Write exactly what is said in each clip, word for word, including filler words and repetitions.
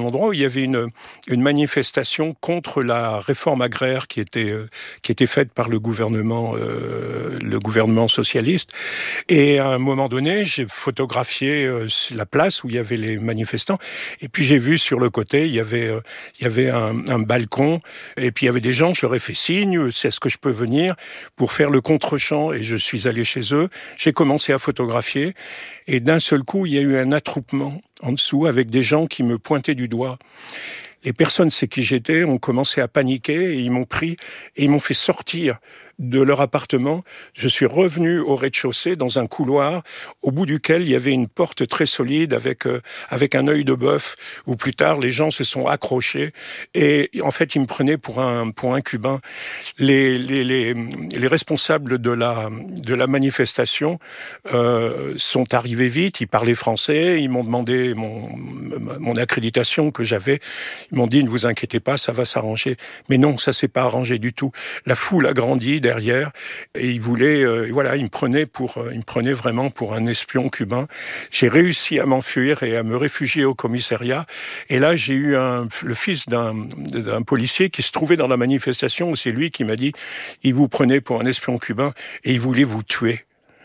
endroit où il y avait une, une manifestation contre la réforme agraire qui était, euh, qui était faite par le gouvernement, euh, le gouvernement socialiste. Et à un moment donné, j'ai photographié euh, la place où il y avait les manifestants. Et puis j'ai vu sur le côté, il y avait, euh, il y avait un, un balcon. Et puis il y avait des gens, je leur ai fait signe, c'est ce que je peux venir pour faire le contre-champ. Et je suis allé chez eux. J'ai commencé à photographier. Et d'un seul coup, il y a eu un attroupement en dessous avec des gens qui me pointaient du doigt. Les personnes, c'est qui j'étais, ont commencé à paniquer et ils m'ont pris et ils m'ont fait sortir de leur appartement. Je suis revenu au rez-de-chaussée dans un couloir au bout duquel il y avait une porte très solide avec euh, avec un œil de bœuf où plus tard les gens se sont accrochés et en fait ils me prenaient pour un pour un cubain. Les les les, les responsables de la de la manifestation euh, sont arrivés vite, ils parlaient français, ils m'ont demandé mon mon accréditation que j'avais. Ils m'ont dit ne vous inquiétez pas, ça va s'arranger. Mais non, ça s'est pas arrangé du tout. La foule a grandi derrière et il voulait, euh, voilà, il me prenait pour, euh, il me prenait vraiment pour un espion cubain. J'ai réussi à m'enfuir et à me réfugier au commissariat. Et là, j'ai eu un, le fils d'un, d'un policier qui se trouvait dans la manifestation. C'est lui qui m'a dit, il vous prenait pour un espion cubain et il voulait vous tuer.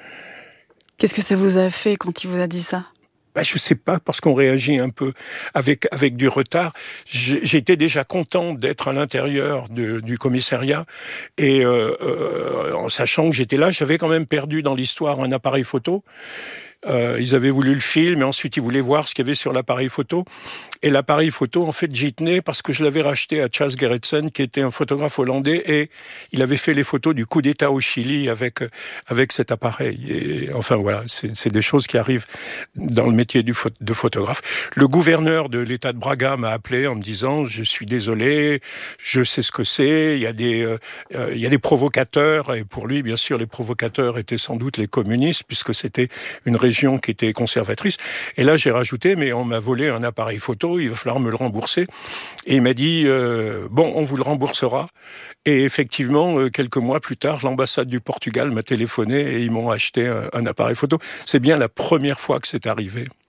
Qu'est-ce que ça vous a fait quand il vous a dit ça ? Ben, je sais pas, parce qu'on réagit un peu avec avec du retard. J'étais déjà content d'être à l'intérieur de, du commissariat et euh, euh, en sachant que j'étais là, j'avais quand même perdu dans l'histoire un appareil photo. Euh, ils avaient voulu le film et ensuite ils voulaient voir ce qu'il y avait sur l'appareil photo. Et l'appareil photo, en fait, j'y tenais parce que je l'avais racheté à Charles Gerritsen, qui était un photographe hollandais, et il avait fait les photos du coup d'État au Chili avec avec cet appareil. Et enfin voilà, c'est, c'est des choses qui arrivent dans le métier du pho- de photographe. Le gouverneur de l'État de Braga m'a appelé en me disant je suis désolé, je sais ce que c'est. Il y a des euh, il y a des provocateurs et pour lui, bien sûr, les provocateurs étaient sans doute les communistes puisque c'était une région qui était conservatrice. Et là, j'ai rajouté, mais on m'a volé un appareil photo, il va falloir me le rembourser. Et il m'a dit, euh, bon, on vous le remboursera. Et effectivement, euh, quelques mois plus tard, l'ambassade du Portugal m'a téléphoné et ils m'ont acheté un, un appareil photo. C'est bien la première fois que c'est arrivé.